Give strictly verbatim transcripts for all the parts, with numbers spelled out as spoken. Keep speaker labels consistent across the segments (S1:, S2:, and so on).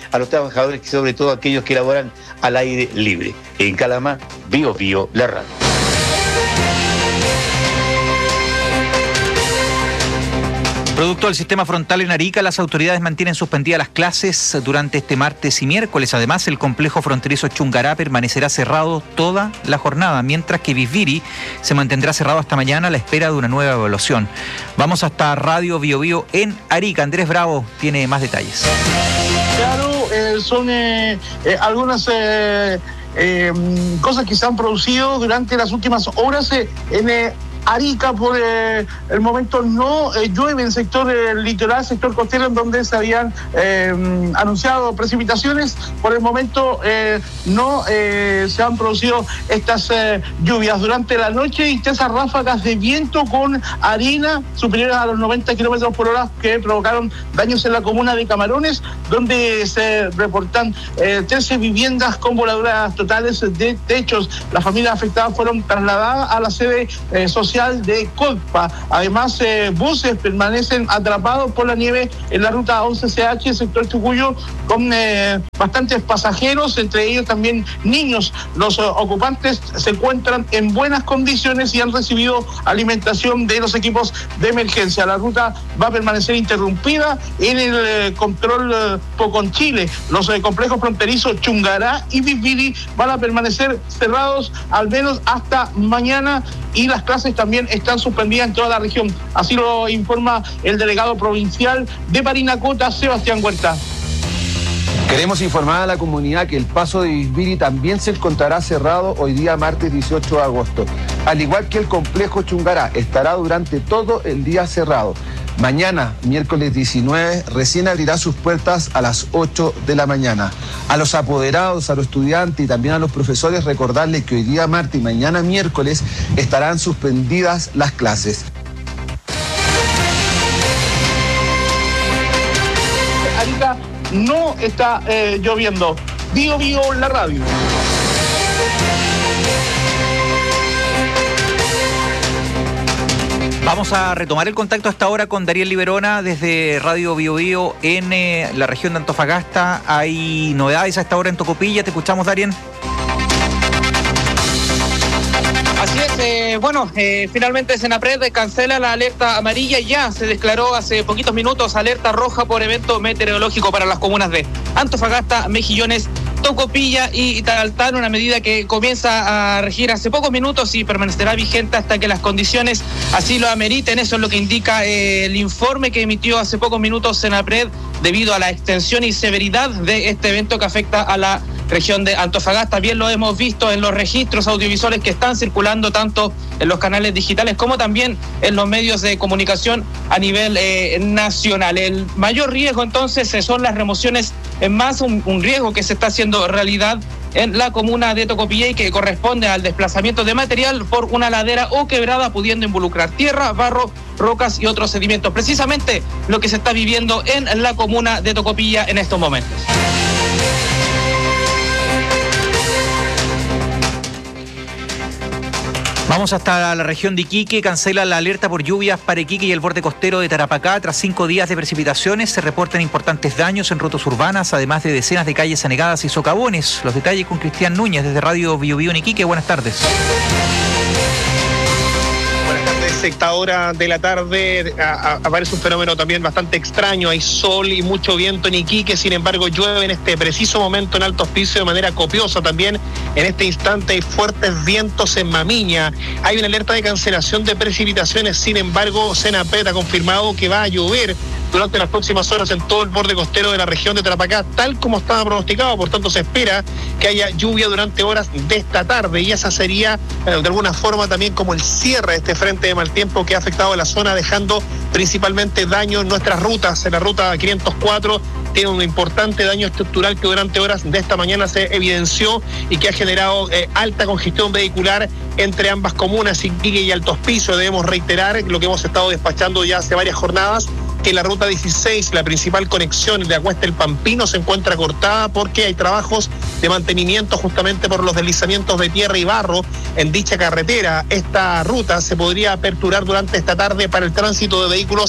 S1: a los trabajadores, sobre todo aquellos que laboran al aire libre. En Calama, Bio Bio, la radio.
S2: Producto del sistema frontal en Arica, las autoridades mantienen suspendidas las clases durante este martes y miércoles. Además, el complejo fronterizo Chungará permanecerá cerrado toda la jornada, mientras que Bisbiri se mantendrá cerrado hasta mañana a la espera de una nueva evaluación. Vamos hasta Radio Bio Bio en Arica. Andrés Bravo tiene más detalles.
S3: Claro, eh, son eh, eh, algunas eh, eh, cosas que se han producido durante las últimas horas eh, en eh, Arica. Por eh, el momento no eh, llueve en el sector eh, litoral, sector costero, en donde se habían eh, anunciado precipitaciones. Por el momento eh, no eh, se han producido estas eh, lluvias. Durante la noche, intensas ráfagas de viento con harina superiores a los noventa kilómetros por hora que provocaron daños en la comuna de Camarones, donde se reportan eh, trece viviendas con voladuras totales de techos. Las familias afectadas fueron trasladadas a la sede eh, social de Colpa. Además, eh, buses permanecen atrapados por la nieve en la ruta once C H, sector Chucuyo, con eh, bastantes pasajeros, entre ellos también niños. Los uh, ocupantes se encuentran en buenas condiciones y han recibido alimentación de los equipos de emergencia. La ruta va a permanecer interrumpida en el eh, control eh, Poconchile. Los eh, complejos fronterizos Chungará y Bisbiri van a permanecer cerrados al menos hasta mañana, y las clases también están suspendidas en toda la región. Así lo informa el delegado provincial de Parinacota, Sebastián Huerta.
S4: Queremos informar a la comunidad que el paso de Bisbiri también se encontrará cerrado hoy día martes dieciocho de agosto. Al igual que el complejo Chungará, estará durante todo el día cerrado. Mañana, miércoles diecinueve, recién abrirá sus puertas a las ocho de la mañana. A los apoderados, a los estudiantes y también a los profesores, recordarles que hoy día martes y mañana miércoles estarán suspendidas las clases.
S3: Arica no está eh, lloviendo. Bio Bio, la radio.
S2: Vamos a retomar el contacto hasta ahora con Dariel Liberona desde Radio Bio Bio en eh, la región de Antofagasta. Hay novedades a esta hora en Tocopilla. Te escuchamos, Darien.
S5: Así es, eh, bueno, eh, finalmente Senapred cancela la alerta amarilla y ya se declaró hace poquitos minutos alerta roja por evento meteorológico para las comunas de Antofagasta, Mejillones, Tocopilla y Taltán, una medida que comienza a regir hace pocos minutos y permanecerá vigente hasta que las condiciones así lo ameriten. Eso es lo que indica eh, el informe que emitió hace pocos minutos Senapred debido a la extensión y severidad de este evento que afecta a la región de Antofagasta. Bien lo hemos visto en los registros audiovisuales que están circulando tanto en los canales digitales como también en los medios de comunicación a nivel eh, nacional. El mayor riesgo entonces son las remociones en masa, un, un riesgo que se está haciendo realidad en la comuna de Tocopilla y que corresponde al desplazamiento de material por una ladera o quebrada, pudiendo involucrar tierra, barro, rocas y otros sedimentos. Precisamente lo que se está viviendo en la comuna de Tocopilla en estos momentos.
S2: Vamos hasta la región de Iquique. Cancela la alerta por lluvias para Iquique y el borde costero de Tarapacá. Tras cinco días de precipitaciones, se reportan importantes daños en rutas urbanas, además de decenas de calles anegadas y socavones. Los detalles con Cristian Núñez desde Radio Bio Bio en Iquique. Buenas tardes.
S6: Esta hora de la tarde a, a, aparece un fenómeno también bastante extraño. Hay sol y mucho viento en Iquique, sin embargo llueve en este preciso momento en Alto Hospicio de manera copiosa. También en este instante hay fuertes vientos en Mamiña. Hay una alerta de cancelación de precipitaciones, sin embargo Senapred ha confirmado que va a llover durante las próximas horas en todo el borde costero de la región de Tarapacá, tal como estaba pronosticado. Por tanto, se espera que haya lluvia durante horas de esta tarde, y esa sería eh, de alguna forma también como el cierre de este frente de mal tiempo que ha afectado a la zona, dejando principalmente daño en nuestras rutas. En la ruta quinientos cuatro tiene un importante daño estructural que durante horas de esta mañana se evidenció y que ha generado eh, alta congestión vehicular entre ambas comunas, Iquique y Alto Hospicio. Debemos reiterar lo que hemos estado despachando ya hace varias jornadas, que la ruta dieciséis, la principal conexión de Acuesta el Pampino, se encuentra cortada porque hay trabajos de mantenimiento justamente por los deslizamientos de tierra y barro en dicha carretera. Esta ruta se podría aperturar durante esta tarde para el tránsito de vehículos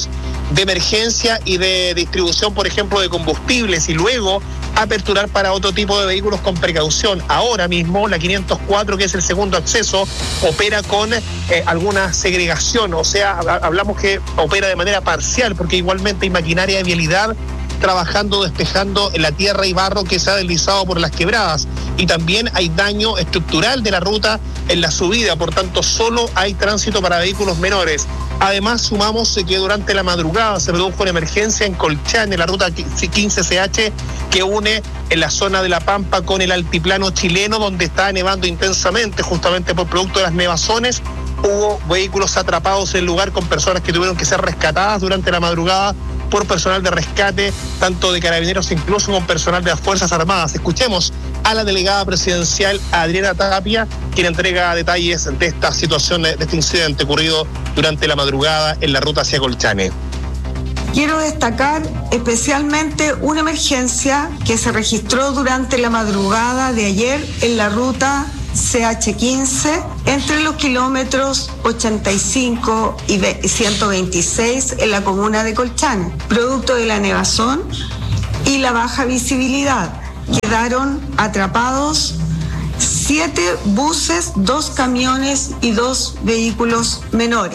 S6: de emergencia y de distribución, por ejemplo, de combustibles, y luego aperturar para otro tipo de vehículos con precaución. Ahora mismo la quinientos cuatro, que es el segundo acceso, opera con eh, alguna segregación, o sea, hablamos que opera de manera parcial, porque igualmente hay maquinaria de vialidad trabajando, despejando la tierra y barro que se ha deslizado por las quebradas, y también hay daño estructural de la ruta en la subida, por tanto solo hay tránsito para vehículos menores. Además, sumamos que durante la madrugada se produjo una emergencia en Colchane, en la ruta quince C H, que une en la zona de La Pampa con el altiplano chileno, donde está nevando intensamente, justamente por producto de las nevazones. Hubo vehículos atrapados en el lugar con personas que tuvieron que ser rescatadas durante la madrugada por personal de rescate, tanto de carabineros, incluso con personal de las Fuerzas Armadas. Escuchemos a la delegada presidencial Adriana Tapia, quien entrega detalles de esta situación, de este incidente ocurrido durante la madrugada en la ruta hacia Colchane.
S7: Quiero destacar especialmente una emergencia que se registró durante la madrugada de ayer en la ruta C H quince entre los kilómetros ochenta y cinco y ciento veintiséis en la comuna de Colchane, producto de la nevazón y la baja visibilidad. Quedaron atrapados siete buses, dos camiones y dos vehículos menores.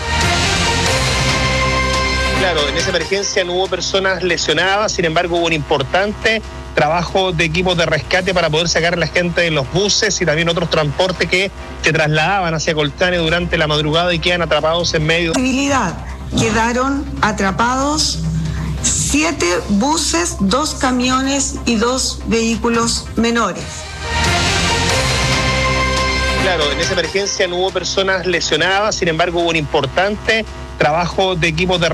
S6: Claro, en esa emergencia no hubo personas lesionadas, sin embargo hubo un importante trabajo de equipos de rescate para poder sacar a la gente de los buses y también otros transportes que se trasladaban hacia Colchane durante la madrugada y quedan atrapados en medio.
S7: Quedaron atrapados siete buses, dos camiones y dos vehículos menores.
S6: Claro, en esa emergencia no hubo personas lesionadas, sin embargo hubo un importante trabajo de equipos de